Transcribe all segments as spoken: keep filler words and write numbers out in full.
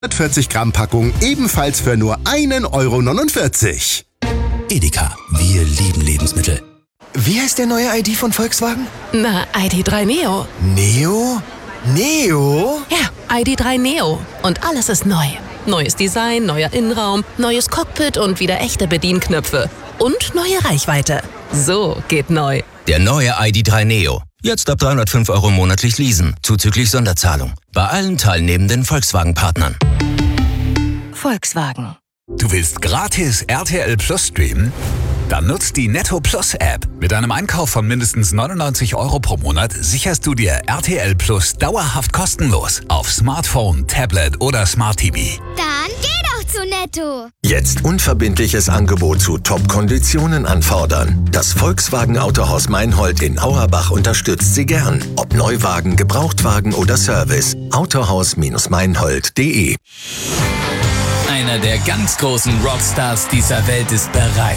hundertvierzig Gramm Packung ebenfalls für nur ein Euro neunundvierzig. Edeka, wir lieben Lebensmittel. Wie heißt der neue I D von Volkswagen? Na, I D drei Neo. Neo? Neo? Ja, I D drei Neo. Und alles ist neu. Neues Design, neuer Innenraum, neues Cockpit und wieder echte Bedienknöpfe. Und neue Reichweite. So geht neu. Der neue I D drei Neo. Jetzt ab dreihundertfünf Euro monatlich leasen, zuzüglich Sonderzahlung. Bei allen teilnehmenden Volkswagen-Partnern. Volkswagen. Du willst gratis R T L Plus streamen? Dann nutzt die Netto Plus App. Mit einem Einkauf von mindestens neunundneunzig Euro pro Monat sicherst du dir R T L Plus dauerhaft kostenlos auf Smartphone, Tablet oder Smart T V. Dann geh doch zu Netto. Jetzt unverbindliches Angebot zu Top-Konditionen anfordern. Das Volkswagen Autohaus Meinhold in Auerbach unterstützt Sie gern. Ob Neuwagen, Gebrauchtwagen oder Service. Autohaus Meinhold punkt de. Einer der ganz großen Rockstars dieser Welt ist bereit.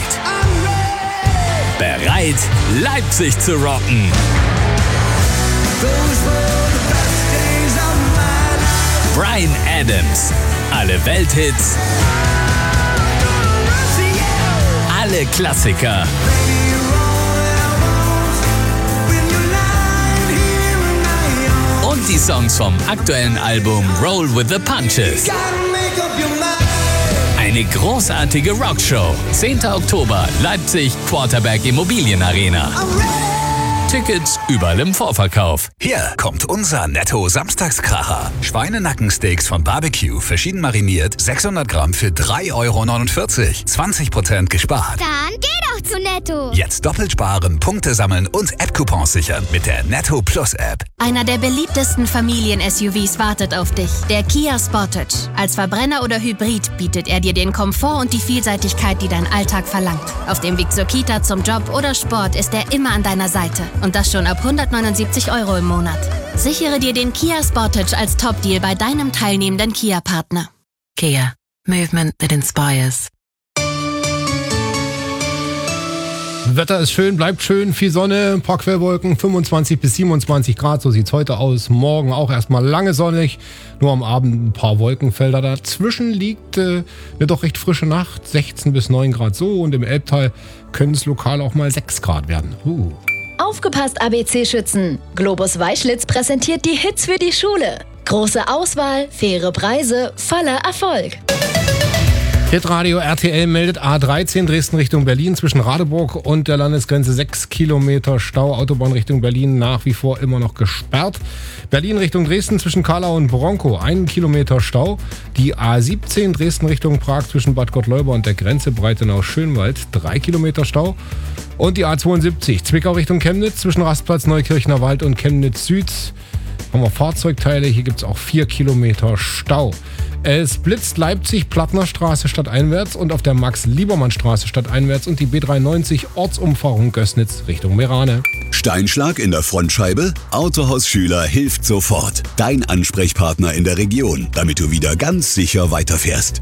Bereit, Leipzig zu rocken. Bryan Adams. Alle Welthits. Alle Klassiker. Und die Songs vom aktuellen Album Roll with the Punches. Eine großartige Rockshow. zehnter Oktober, Leipzig, Quarterberg Immobilienarena. Tickets überall im Vorverkauf. Hier kommt unser Netto-Samstagskracher. Schweinenackensteaks von Barbecue, verschieden mariniert, sechshundert Gramm für drei Euro neunundvierzig. zwanzig Prozent gespart. Dann geh doch zu Netto. Jetzt doppelt sparen, Punkte sammeln und App-Coupons sichern mit der Netto Plus App. Einer der beliebtesten Familien-S U Vs wartet auf dich. Der Kia Sportage. Als Verbrenner oder Hybrid bietet er dir den Komfort und die Vielseitigkeit, die dein Alltag verlangt. Auf dem Weg zur Kita, zum Job oder Sport ist er immer an deiner Seite. Und das schon ab hundertneunundsiebzig Euro im Monat. Sichere dir den Kia Sportage als Top-Deal bei deinem teilnehmenden Kia-Partner. Kia. Movement that inspires. Wetter ist schön, bleibt schön, viel Sonne, ein paar Quellwolken, fünfundzwanzig bis siebenundzwanzig Grad, so sieht es heute aus. Morgen auch erstmal lange sonnig, nur am Abend ein paar Wolkenfelder. Dazwischen liegt äh, eine doch recht frische Nacht, sechzehn bis neun Grad so, und im Elbtal können es lokal auch mal sechs Grad werden. Uh. Aufgepasst, A B C-Schützen! Globus Weischlitz präsentiert die Hits für die Schule. Große Auswahl, faire Preise, voller Erfolg. Hitradio R T L meldet A dreizehn Dresden Richtung Berlin zwischen Radeburg und der Landesgrenze sechs Kilometer Stau. Autobahn Richtung Berlin nach wie vor immer noch gesperrt. Berlin Richtung Dresden zwischen Karlau und Bronkow ein Kilometer Stau. Die A siebzehn Dresden Richtung Prag zwischen Bad Gottleuba und der Grenze Breitenau-Schönwald drei Kilometer Stau. Und die A zweiundsiebzig Zwickau Richtung Chemnitz zwischen Rastplatz Neukirchner Wald und Chemnitz Süd. Haben wir Fahrzeugteile, hier gibt es auch vier Kilometer Stau. Es blitzt Leipzig, Plattnerstraße stadteinwärts und auf der Max-Liebermann-Straße stadteinwärts und die B dreiundneunzig Ortsumfahrung Gößnitz Richtung Merane. Steinschlag in der Frontscheibe? Autohaus Schüler hilft sofort. Dein Ansprechpartner in der Region, damit du wieder ganz sicher weiterfährst.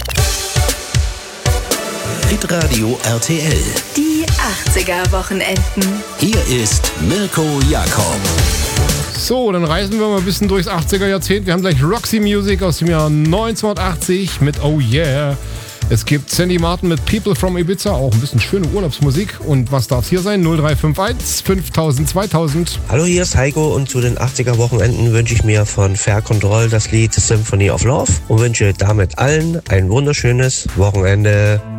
Hitradio R T L. Die achtziger-Wochenenden. Hier ist Mirko Jakob. So, dann reisen wir mal ein bisschen durchs achtziger-Jahrzehnt. Wir haben gleich Roxy Music aus dem Jahr neunzehnhundertachtzig mit Oh Yeah. Es gibt Sandy Martin mit People from Ibiza, auch ein bisschen schöne Urlaubsmusik. Und was darf es hier sein? null drei fünf eins fünftausend zweitausend. Hallo, hier ist Heiko und zu den achtziger-Wochenenden wünsche ich mir von Fair Control das Lied Symphony of Love und wünsche damit allen ein wunderschönes Wochenende.